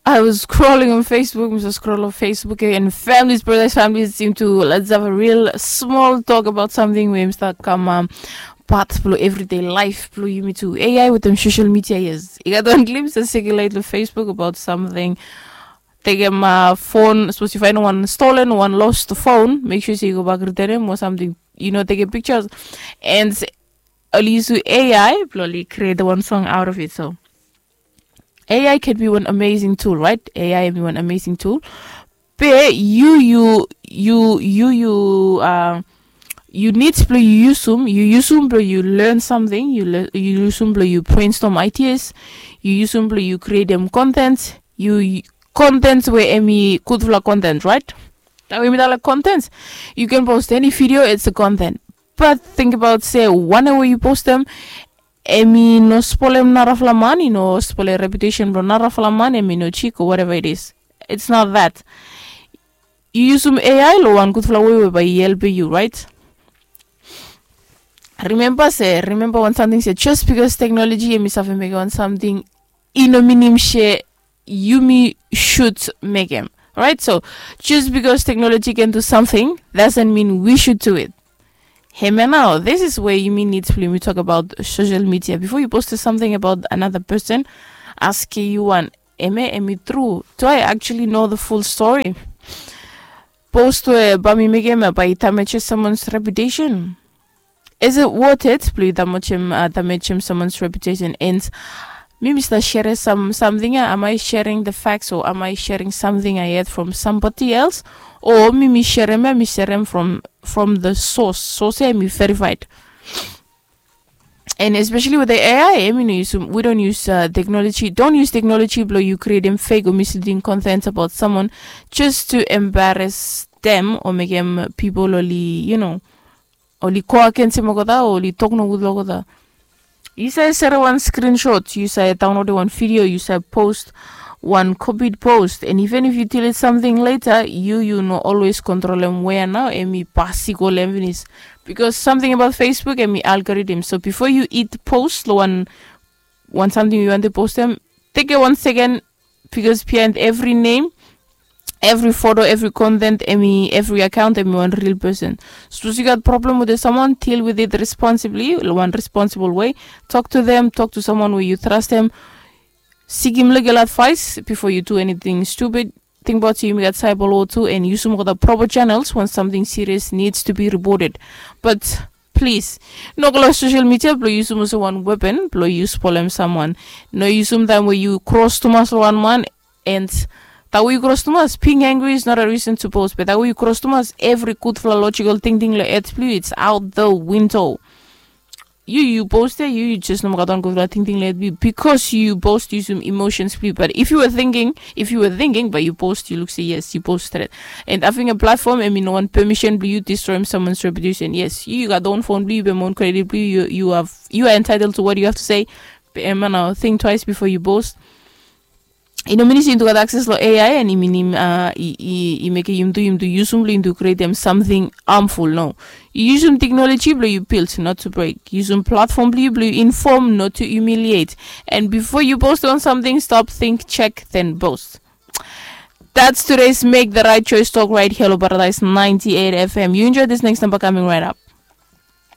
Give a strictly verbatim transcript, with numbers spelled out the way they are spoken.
I was scrolling on Facebook, Mister Scroll on Facebook, and families, brothers, families seem to let's have a real small talk about something where Mister Come um, part of everyday life, blue you me to A I with them social media. Yes, you got one glimpse of circulate on Facebook about something. Take him uh, phone. Suppose you find one stolen, one lost phone. Make sure you go back return him or something. You know, take a pictures and use A I. Probably create one song out of it. So A I can be one amazing tool, right? A I can be one amazing tool. But you, you, you, you, you, uh, you need to you use them. You use them, you learn something. You le- you use them, you brainstorm ideas. You use them, you create them content. You content where any good for content, right? That we mean like content. You can post any video, it's a content. But think about say whenever you post them, emi no spoil narafla money, no spoil reputation, bro narafla money, emi no cheek or whatever it is. It's not that. You use some A I lo one good flow by help you, right? Remember say remember when something said just because technology and myself make on something in a minimum share you me should make him. Right? So just because technology can do something doesn't mean we should do it. Hey man, now this is where you mean need to we talk about social media. Before you post something about another person, ask you one, am I am it true? Do I actually know the full story? Post to by me making by damage someone's reputation. Is it worth it? Please damage him uh, damage him someone's reputation and maybe start sharing some something. Am I sharing the facts or am I sharing something I heard from somebody else? Or me sharing me sharing from from the source. Source I me verified. And especially with the A I, I mean, use, we don't use uh, technology. Don't use technology, blow you creating fake or misleading content about someone just to embarrass them or make them people only, you know, only ko against him or only talk no good logo. You say share one screenshot, you say download one video, you say post one copied post, and even if you delete something later, you you know always control them where now and me passing is because something about Facebook and me algorithm. So before you eat post one one something you want to post them, take it one second because behind every name, every photo, every content, every every account, every one real person. So if you got problem with someone, deal with it responsibly, one responsible way. Talk to them, talk to someone where you trust them. Seek him legal advice before you do anything stupid. Think about you get cyber law too and use some of the proper channels when something serious needs to be reported. But please, no go social media, blow use them as one weapon, blow use problem someone. No use them where you cross to muscle one man and that way you cross to us. Being angry is not a reason to post, but that way you cross to us. Every good for logical thinking like it's out the window. You you post it, you, you just no don't go thinking like me because you post you some emotions please. But if you were thinking, if you were thinking, but you post, you look say yes, you posted it. And having a platform, I mean, no one permission, you destroy someone's reputation. Yes, you got own phone, you be more credible, you you have you are entitled to what you have to say. But man, think twice before you post. In a minute, you got access to A I and you uh, you make him do him to use them to create them something harmful. No, you use them technology, but you build not to break. Use them platform, but you inform, not to humiliate. And before you post on something, stop, think, check, then post. That's today's Make the Right Choice Talk right here, Hello Paradise ninety-eight F M. You enjoy this next number coming right up.